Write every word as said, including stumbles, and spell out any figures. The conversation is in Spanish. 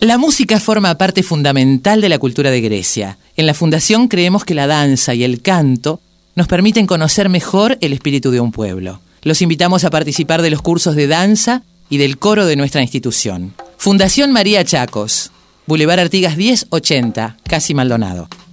La música forma parte fundamental de la cultura de Grecia. En la Fundación creemos que la danza y el canto nos permiten conocer mejor el espíritu de un pueblo. Los invitamos a participar de los cursos de danza y del coro de nuestra institución. Fundación María Chacos, Boulevard Artigas diez ochenta, Casi Maldonado.